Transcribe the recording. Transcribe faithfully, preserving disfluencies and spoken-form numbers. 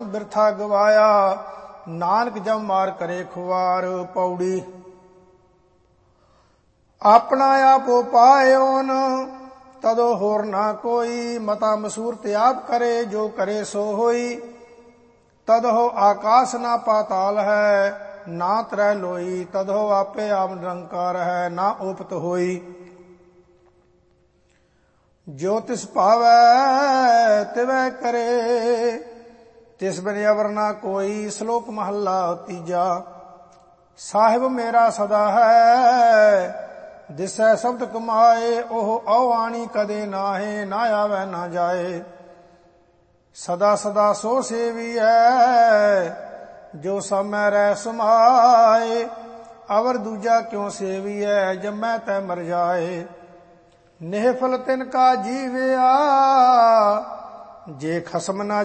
ਬਿਰਥਾ ਗਵਾਇਆ, ਨਾਨਕ ਜਬ ਮਾਰ ਕਰੇ ਖੁਆਰ। ਪੌੜੀ। ਆਪਣਾ ਆਪੋ ਪਾਇਓਨ, ਤਦੋ ਹੋਰ ਨਾ ਕੋਈ। ਮਤਾ ਮਸੂਰਤ ਆਪ ਕਰੇ, ਜੋ ਕਰੇ ਸੋ ਹੋਈ। ਤਦਹੁ ਆਕਾਸ ਨਾ ਪਾਤਾਲ ਹੈ, ਨਾ ਤਰੈ ਲੋਈ। ਤਦਹੁ ਆਪੇ ਆਪ ਨਿਰੰਕਾਰ ਹੈ, ਨਾ ਉਪਤ ਹੋਈ। ਜੋ ਤਿਸ ਭਾਵੈ ਤਿਵੈ ਕਰੇ, ਤਿਸ ਬਿਨ ਅਵਰ ਨਾ ਕੋਈ। ਸ਼ਲੋਕ ਮਹੱਲਾ ਤੀਜਾ। ਸਾਹਿਬ ਮੇਰਾ ਸਦਾ ਹੈ, ਦਿਸੈ ਸ਼ਬਦ ਕਮਾਏ। ਉਹ ਆਉਆਣੀ ਕਦੇ ਨਾਹੇ, ਨਾ ਆਵੈ ਨਾ ਜਾਏ। ਸਦਾ ਸਦਾ ਸੋ ਸੇਵੀਐ, ਜੋ ਸਮੈ ਰਹਿ ਸਮਾਏ। ਅਵਰ ਦੂਜਾ ਕਿਉ ਸੇਵੀਐ, ਜੰਮੈ ਤੈ ਮਰ ਜਾਏ। ਨਿਹਫਲ ਤਿਨ ਕਾ ਜੀਵਿਆ, ਜੇ ਖਸਮ ਨਾ